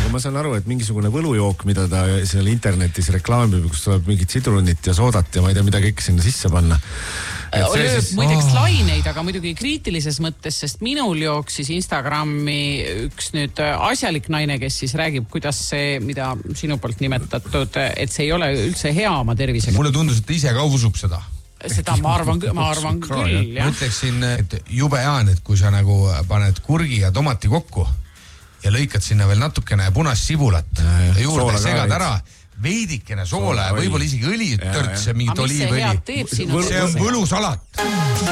aga ma saan aru, et mingisugune võlujook, mida ta seal internetis reklaamib, kus tuleb mingit sidrunit ja soodat ja ma ei tea, mida kõik sinna sisse panna. Lööb muideks laineid, aga muidugi kriitilises mõttes, sest minul jooksis Instagrami üks nüüd asjalik naine, kes siis räägib, kuidas see, mida sinu poolt nimetatud, et see ei ole üldse hea oma tervisega. Mulle tundus, et ta ise ka usub seda. Seda ma arvan küll, jah. Ma ütleksin, et jube hea on, et kui sa nagu paned kurgi ja tomati kokku ja lõikad sinna veel natukene punast sibulat ja juurde segad ära, veidikene soola ja võib-olla isegi õli, törts ja mingit oliivõli. See on võlusalat.